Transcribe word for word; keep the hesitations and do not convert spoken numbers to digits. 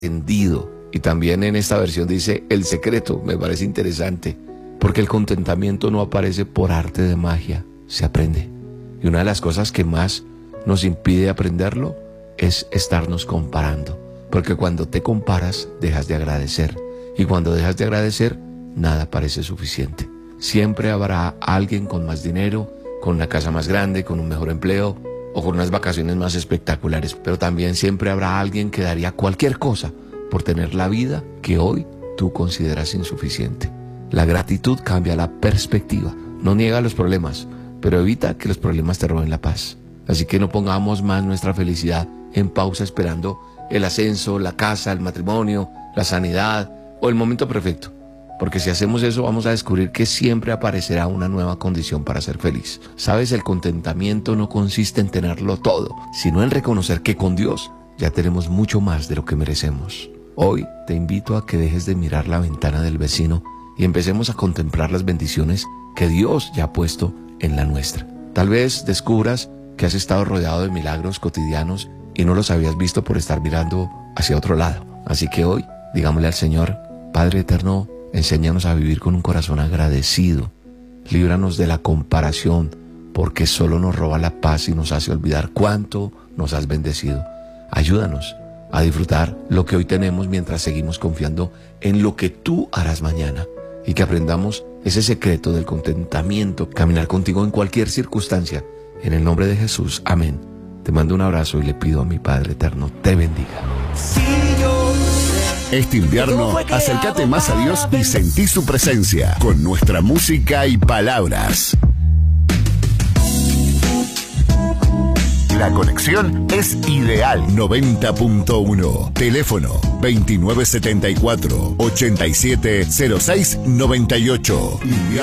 entendido. Y también en esta versión dice el secreto, me parece interesante, porque el contentamiento no aparece por arte de magia, se aprende. Y una de las cosas que más nos impide aprenderlo es estarnos comparando, porque cuando te comparas dejas de agradecer, y cuando dejas de agradecer, nada parece suficiente. Siempre habrá alguien con más dinero, con una casa más grande, con un mejor empleo o con unas vacaciones más espectaculares, pero también siempre habrá alguien que daría cualquier cosa por tener la vida que hoy tú consideras insuficiente. La gratitud cambia la perspectiva, no niega los problemas, pero evita que los problemas te roben la paz. Así que no pongamos más nuestra felicidad en pausa esperando el ascenso, la casa, el matrimonio, la sanidad o el momento perfecto. Porque si hacemos eso vamos a descubrir que siempre aparecerá una nueva condición para ser feliz. ¿Sabes? El contentamiento no consiste en tenerlo todo, sino en reconocer que con Dios ya tenemos mucho más de lo que merecemos. Hoy te invito a que dejes de mirar la ventana del vecino y empecemos a contemplar las bendiciones que Dios ya ha puesto en la nuestra. Tal vez descubras que has estado rodeado de milagros cotidianos y no los habías visto por estar mirando hacia otro lado. Así que hoy, digámosle al Señor: Padre eterno, enséñanos a vivir con un corazón agradecido. Líbranos de la comparación, porque solo nos roba la paz y nos hace olvidar cuánto nos has bendecido. Ayúdanos a disfrutar lo que hoy tenemos mientras seguimos confiando en lo que tú harás mañana, y que aprendamos ese secreto del contentamiento, caminar contigo en cualquier circunstancia. En el nombre de Jesús, amén. Te mando un abrazo y le pido a mi Padre eterno te bendiga. Este invierno, acércate más a Dios y sentí su presencia con nuestra música y palabras. La conexión es ideal. noventa punto uno. Teléfono veintinueve setenta y cuatro, ochenta y siete cero seis noventa y ocho.